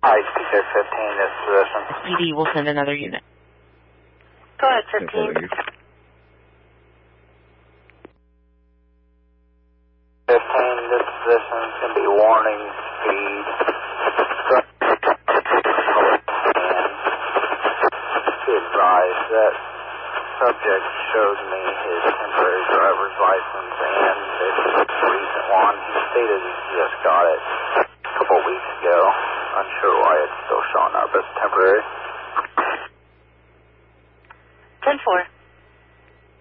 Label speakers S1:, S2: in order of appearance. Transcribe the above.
S1: Hi, Speaker 15, this position.
S2: PD will send another unit.
S3: Go ahead, 15.
S1: 15, this position is going to be warning speed. Be advised that subject showed me his temporary driver's license and this recent one. He stated he just got it a couple weeks ago. Unsure why it's still showing up as temporary.
S3: 10-4.